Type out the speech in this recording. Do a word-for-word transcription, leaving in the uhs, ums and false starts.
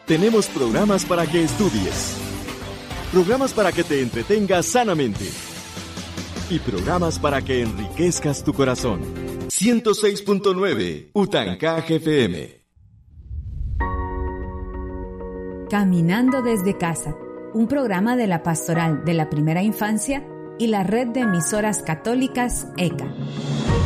Tenemos programas para que estudies, programas para que te entretengas sanamente y programas para que enriquezcas tu corazón. ciento seis punto nueve Utancaje F M. Caminando desde casa, un programa de la Pastoral de la Primera Infancia y la Red de Emisoras Católicas E C A.